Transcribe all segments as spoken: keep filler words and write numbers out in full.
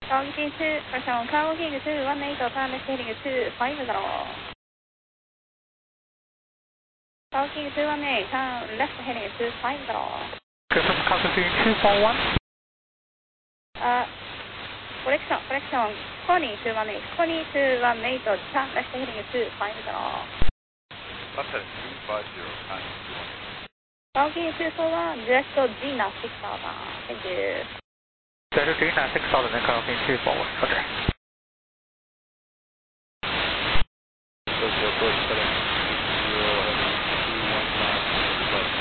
Talking to person Talking to one eight time heading to five zero. Talking to one eight time left heading to five zero. Confirm contact two four one. Uh, correction, correction. Connie to one eight. Connie to one eight time left heading to five zero. Contact two five zero. Connie two one eight. Talking two four one. Direct Gina six thousand. Thank you. Direct Gina six thousand and contact two four one. Okay. Tokyo approach seven zero two one nine left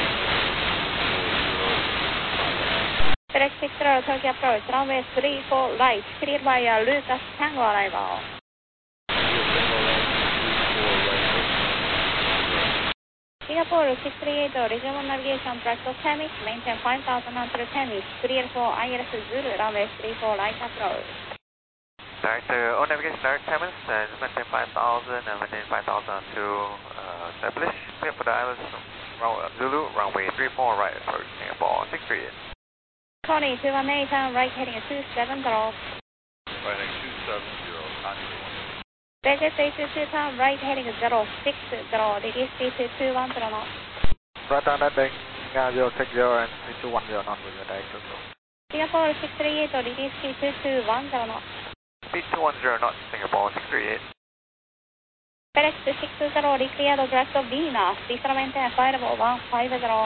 Direct six zero Tokyo approach, runway three four right, cleared by uh, Lucas Tango arrival. Singapore six three eight, regional navigation, practice Temis, maintain five thousand until Temis, clear for I L S Zulu, runway three four right approach. Direct uh, on navigation, direct Temis, uh, maintain five thousand and maintain five thousand to uh, establish, clear for the I L S Zulu, runway three four right approach, Singapore six three eight. Connie two one eight, right heading two seven zero. Right heading two seven zero, Connie two one eight. Vegas eight two two, right heading zero six zero, D D C two two one zero knots. Right on that thing, uh, zero six zero and three two one zero knots with your direct Tokyo. Singapore six three eight, D D C two two one zero knots. Speed two one zero knots, Singapore six three eight. FedEx six zero, declared direct of Venus, visual maintain five one five zero.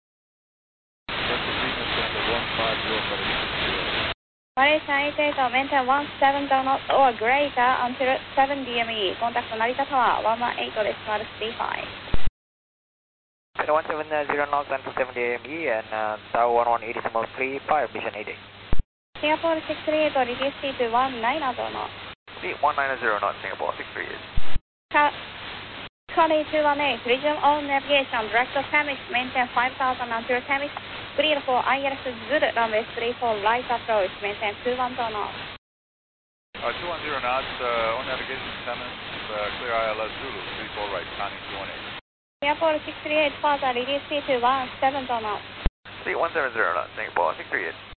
Malaysia eight eight, maintain one seven zero knots or greater until seven D M E. Contact Narita Tower one one eight decimal three five. one seven zero knots until seven D M E and uh, Tower one one eight decimal three five, vision eight eight. Singapore six three eight, reduce speed to one nine zero knots. Speed one nine zero knots, Singapore six three eight. Connie two one eight, region on navigation, direct of Temis, maintain five thousand until Temis. Clear for I L S Zulu, runway three four right approach, maintain two one zero knots. Uh, two one zero knots, uh, on navigation, Temis, uh, clear I L S Zulu, three four right, Connie two one eight. Singapore six three eight, further reduce speed to one seven zero knots. Speed one seven zero knots, Singapore six three eight.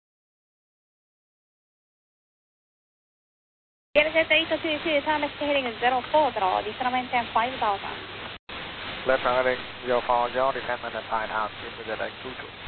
L Z eight two two, turn left heading zero four zero, descend maintain five thousand. Left heading zero four zero, descend and five thousand with your direct Tokyo.